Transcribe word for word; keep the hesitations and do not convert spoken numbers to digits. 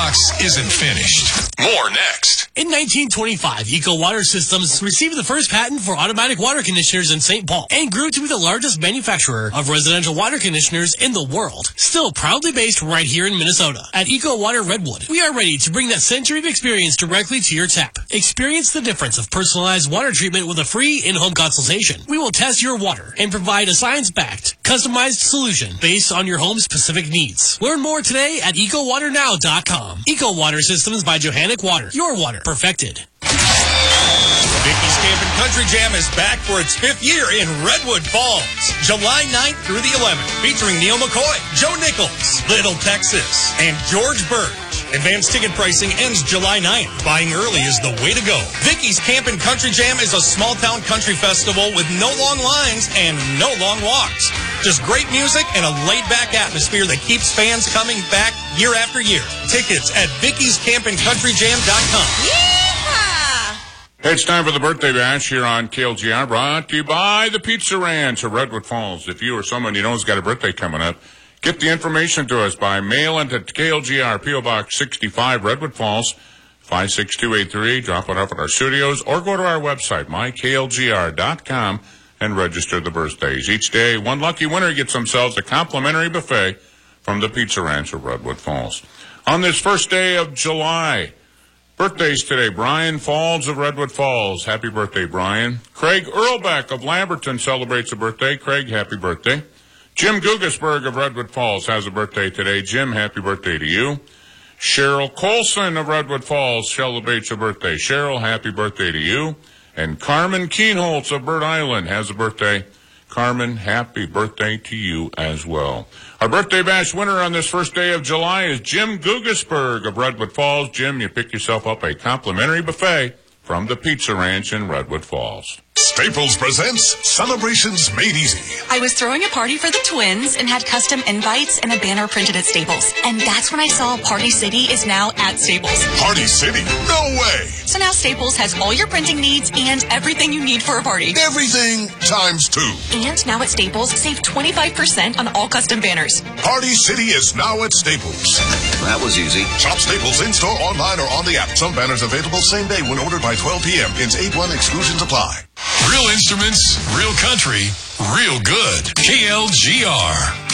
box isn't finished. More next. In nineteen twenty-five, Eco Water Systems received the first patent for automatic water conditioners in Saint Paul and grew to be the largest manufacturer of residential water conditioners in the world. Still proudly based right here in Minnesota. At Eco Water Redwood, we are ready to bring that century of experience directly to your tap. Experience the difference of personalized water treatment with a free in-home consultation. We will test your water and provide a science-backed, customized solution based on your home's specific needs. Learn more today at eco water now dot com. Eco Water Systems by Johannec Water. Your water perfected. Vicky's Camping Country Jam is back for its fifth year in Redwood Falls, July ninth through the eleventh, featuring Neil McCoy, Joe Nichols, Little Texas, and George Birch. Advanced ticket pricing ends July ninth. Buying early is the way to go. Vicky's Camping Country Jam is a small-town country festival with no long lines and no long walks. Just great music and a laid-back atmosphere that keeps fans coming back year after year. Tickets at vicky's camping country jam dot com. It's time for the birthday bash here on K L G R, brought to you by the Pizza Ranch of Redwood Falls. If you or someone you know has got a birthday coming up, get the information to us by mail into K L G R, P O Box sixty-five, Redwood Falls, five six two eight three. Drop it off at our studios or go to our website, my k l g r dot com, and register the birthdays. Each day, one lucky winner gets themselves a complimentary buffet from the Pizza Ranch of Redwood Falls. On this first day of July, birthdays today, Brian Falls of Redwood Falls. Happy birthday, Brian. Craig Earlbeck of Lamberton celebrates a birthday. Craig, happy birthday. Jim Gugasberg of Redwood Falls has a birthday today. Jim, happy birthday to you. Cheryl Colson of Redwood Falls celebrates a birthday. Cheryl, happy birthday to you. And Carmen Keenholz of Bird Island has a birthday. Carmen, happy birthday to you as well. Our birthday bash winner on this first day of July is Jim Gugasberg of Redwood Falls. Jim, you pick yourself up a complimentary buffet from the Pizza Ranch in Redwood Falls. Staples presents Celebrations Made Easy. I was throwing a party for the twins and had custom invites and a banner printed at Staples. And that's when I saw Party City is now at Staples. Party City? No way! So now Staples has all your printing needs and everything you need for a party. Everything times two. And now at Staples, save twenty-five percent on all custom banners. Party City is now at Staples. That was easy. Shop Staples in-store, online, or on the app. Some banners available same day when ordered by twelve p.m. Pins eight one exclusions apply. Real instruments, real country, real good. K L G R.